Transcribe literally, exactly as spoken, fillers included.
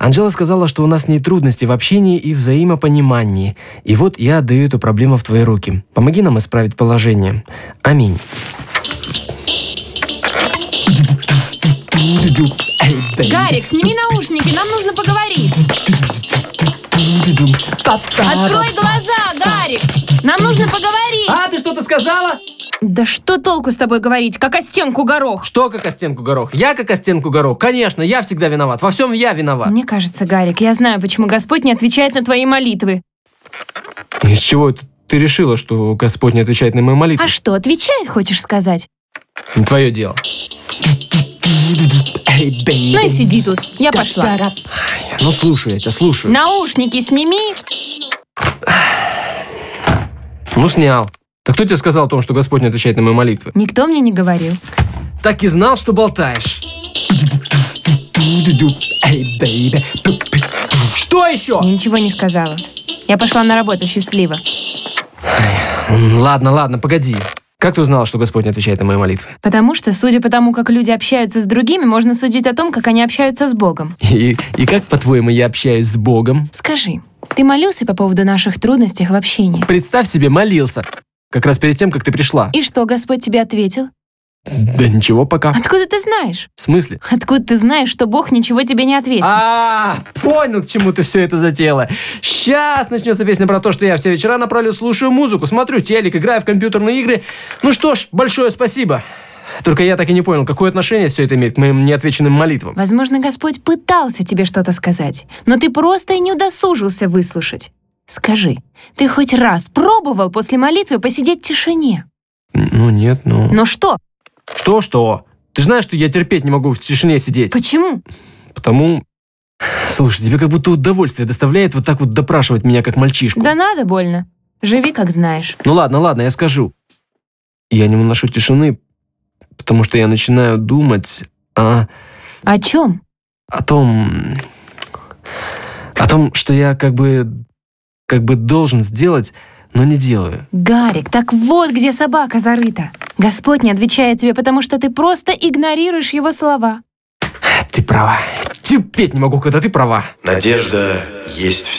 Анжела сказала, что у нас с ней трудности в общении и взаимопонимании. И вот я отдаю эту проблему в твои руки. Помоги нам исправить положение. Аминь. Гарик, сними наушники, нам нужно поговорить. Открой глаза, Гарик! Нам нужно поговорить. А, ты что-то сказала? Да что толку с тобой говорить, как о стенку горох? Что как о стенку горох? Я как о стенку горох? Конечно, я всегда виноват. Во всем я виноват. Мне кажется, Гарик, я знаю, почему Господь не отвечает на твои молитвы. Из чего это ты решила, что Господь не отвечает на мои молитвы? А что, отвечает, хочешь сказать? Не твое дело. Ну и сиди тут, я пошла. Ну слушай, я тебя слушаю. Наушники сними. Ну снял. Так кто тебе сказал о том, что Господь не отвечает на мои молитвы? Никто мне не говорил. Так и знал, что болтаешь. Что еще? Я ничего не сказала. Я пошла на работу, счастливо. Ладно, ладно, погоди. Как ты узнала, что Господь не отвечает на мои молитвы? Потому что, судя по тому, как люди общаются с другими, можно судить о том, как они общаются с Богом. И, и как, по-твоему, я общаюсь с Богом? Скажи, ты молился по поводу наших трудностей в общении? Представь себе, молился. Как раз перед тем, как ты пришла. И что, Господь тебе ответил? Да ничего пока. Откуда ты знаешь? В смысле? Откуда ты знаешь, что Бог ничего тебе не ответил? А, понял, к чему ты все это затеяла. Сейчас начнется песня про то, что я все вечера напролет слушаю музыку, смотрю телек, играю в компьютерные игры. Ну что ж, большое спасибо. Только я так и не понял, какое отношение все это имеет к моим неотвеченным молитвам. Возможно, Господь пытался тебе что-то сказать, но ты просто и не удосужился выслушать. Скажи, ты хоть раз пробовал после молитвы посидеть в тишине? Ну нет, ну... Но что? Что-что? Ты же знаешь, что я терпеть не могу в тишине сидеть. Почему? Потому... Слушай, тебе как будто удовольствие доставляет вот так вот допрашивать меня, как мальчишку. Да надо больно. Живи, как знаешь. Ну ладно, ладно, я скажу. Я не выношу тишины, потому что я начинаю думать о... О чем? О том... О том, что я как бы... Как бы должен сделать, но не делаю. Гарик, так вот где собака зарыта. Господь не отвечает тебе, потому что ты просто игнорируешь его слова. Ты права. Терпеть не могу, когда ты права. Надежда есть